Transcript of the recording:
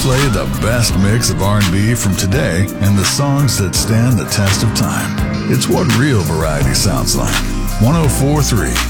play the best mix of R&B from today and the songs that stand the test of time. It's what real variety sounds like. 104.3